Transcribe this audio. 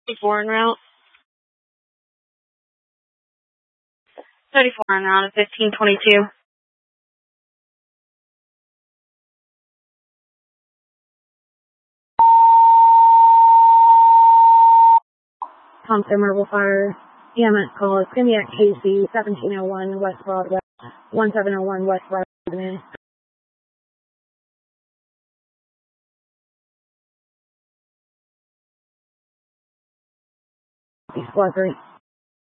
34 en route. 34 en route of 1522. Thompson Marble Fire. EMS call. It's going to be at KC 1701 West Broadway. 1701 West Broadway. Squad 3.